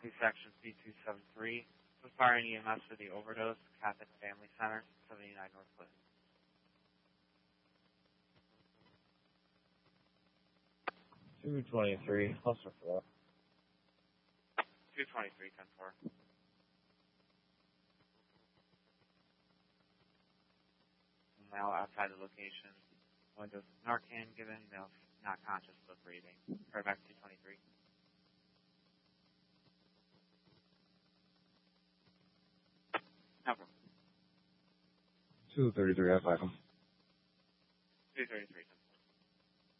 Section C273. So fire and EMS for the overdose, Catholic Family Center, 79 North Clinton. 223, cluster 4. 223, 10-4. Now outside the location, windows Narcan given, male not conscious but breathing. Right back to 223. No problem. 233, I have him. 233.